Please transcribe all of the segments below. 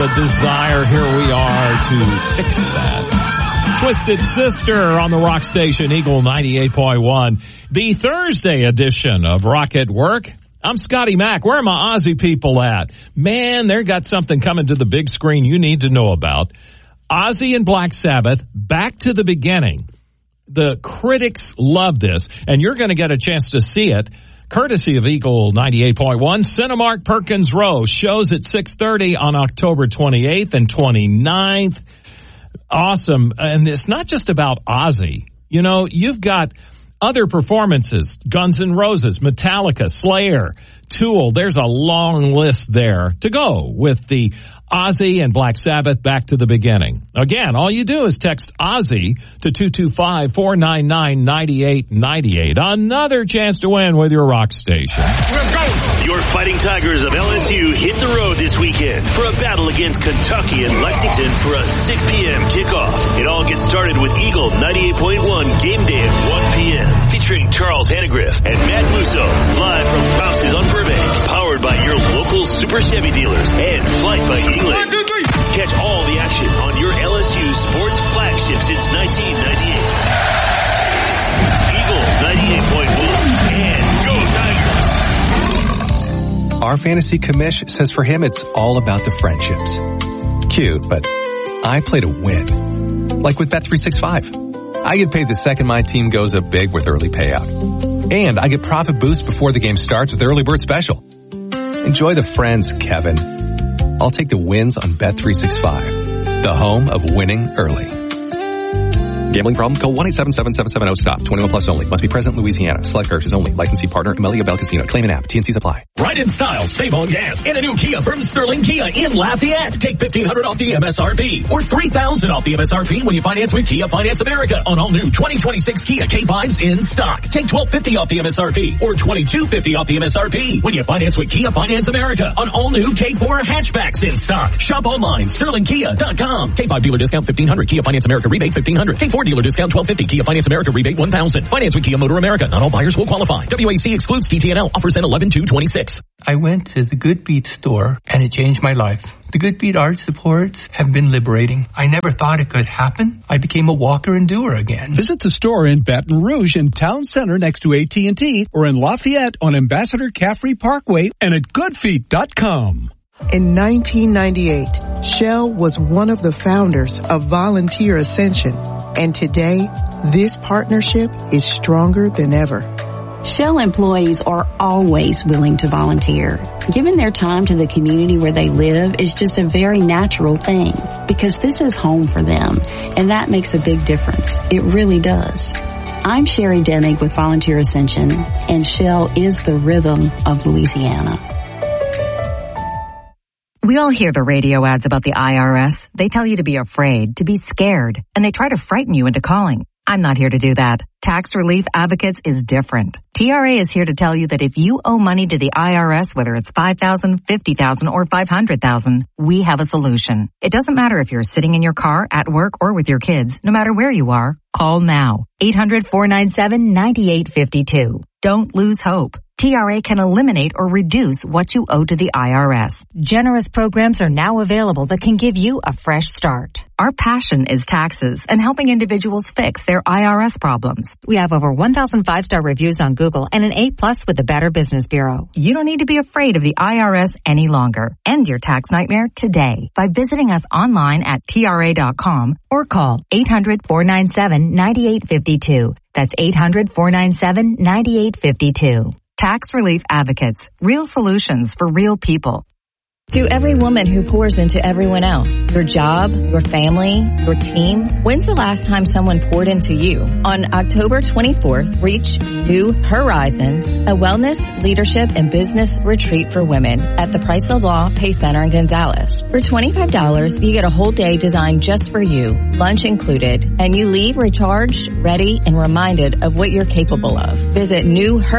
the desire, here we are to fix that. Twisted Sister on the Rock Station, Eagle 98.1. The Thursday edition of Rock at Work. I'm Scotty Mack. Where are my Aussie people at? Man, they got something coming to the big screen you need to know about. Ozzy and Black Sabbath, Back to the Beginning. The critics love this, and you're going to get a chance to see it, courtesy of Eagle 98.1. Cinemark Perkins Row shows at 6:30 on October 28th and 29th. Awesome. And it's not just about Ozzy. You know, you've got other performances, Guns N' Roses, Metallica, Slayer, Tool. There's a long list there to go with the Ozzy and Black Sabbath Back to the Beginning. Again, all you do is text Ozzy to 225-499-9898. Another chance to win with your Rock Station. Your Fighting Tigers of LSU hit the road this weekend for a battle against Kentucky and Lexington for a 6 p.m. kickoff. It all gets started with Eagle 98.1 game day at 1 p.m. featuring Charles Hannegriff and Matt Musso live from Rouse's on Burbank, powered by your local Super Chevy dealers and Flight by England. Catch all the action on your LSU sports flagship since 1998. It's Eagle 98.1 and go Tigers! Our fantasy commish says for him it's all about the friendships. Cute, but I play to win. Like with Bet365. I get paid the second my team goes up big with early payout. And I get profit boost before the game starts with Early Bird Special. Enjoy the friends, Kevin. I'll take the wins on Bet365, the home of winning early. Gambling problem? Call 1-877-770-STOP. 21 plus only. Must be present in Louisiana. Select purchase only. Licensee partner, Amelia Bell Casino. Claim and app. T&Cs apply. Ride in style. Save on gas. In a new Kia from Sterling Kia in Lafayette. Take $1,500 off the MSRP or $3,000 off the MSRP when you finance with Kia Finance America on all new 2026 Kia K5s in stock. Take $1,250 off the MSRP or $2,250 off the MSRP when you finance with Kia Finance America on all new K4 hatchbacks in stock. Shop online. SterlingKia.com. K5 dealer discount $1,500. Kia Finance America rebate $1,500. K4 dealer discount $1,250. Kia Finance America rebate $1,000. Finance with Kia Motor America. Not all buyers will qualify. WAC excludes TTNL. Offers end 11/2/26. I went to the Good Beat store and it changed my life. The Good Beat art supports have been liberating. I never thought it could happen. I became a walker and doer again. Visit the store in Baton Rouge in Town Center next to AT&T or in Lafayette on Ambassador Caffrey Parkway and at goodfeet.com. In 1998, Shell was one of the founders of Volunteer Ascension. And today, this partnership is stronger than ever. Shell employees are always willing to volunteer. Giving their time to the community where they live is just a very natural thing because this is home for them, and that makes a big difference. It really does. I'm Sherry Dennig with Volunteer Ascension, and Shell is the rhythm of Louisiana. We all hear the radio ads about the IRS. They tell you to be afraid, to be scared, and they try to frighten you into calling. I'm not here to do that. Tax Relief Advocates is different. TRA is here to tell you that if you owe money to the IRS, whether it's $5,000, $50,000, or $500,000, we have a solution. It doesn't matter if you're sitting in your car, at work, or with your kids. No matter where you are, call now. 800-497-9852. Don't lose hope. TRA can eliminate or reduce what you owe to the IRS. Generous programs are now available that can give you a fresh start. Our passion is taxes and helping individuals fix their IRS problems. We have over 1,000 5-star reviews on Google and an A+ with the Better Business Bureau. You don't need to be afraid of the IRS any longer. End your tax nightmare today by visiting us online at TRA.com or call 800-497-9852. That's 800-497-9852. Tax Relief Advocates. Real solutions for real people. To every woman who pours into everyone else, your job, your family, your team, when's the last time someone poured into you? On October 24th, reach New Horizons, a wellness, leadership, and business retreat for women at the Price of Law Pay Center in Gonzales. For $25, you get a whole day designed just for you, lunch included, and you leave recharged, ready, and reminded of what you're capable of. Visit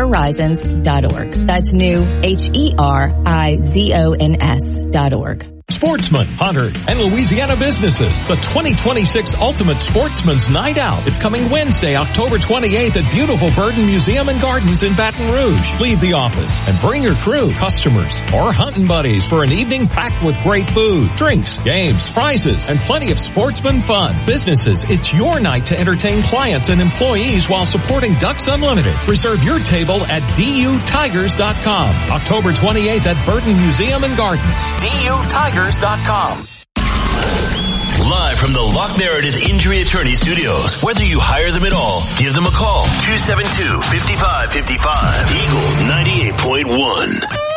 newhorizons.org. That's new, HERIZONS.org. Sportsmen, hunters, and Louisiana businesses. The 2026 Ultimate Sportsman's Night Out. It's coming Wednesday, October 28th at beautiful Burden Museum and Gardens in Baton Rouge. Leave the office and bring your crew, customers, or hunting buddies for an evening packed with great food, drinks, games, prizes, and plenty of sportsman fun. Businesses, it's your night to entertain clients and employees while supporting Ducks Unlimited. Reserve your table at DUTigers.com. October 28th at Burden Museum and Gardens. DUTigers.com. Live from the Locke Meredith Injury Attorney Studios. Whether you hire them at all, give them a call. 272-5555. Eagle 98.1.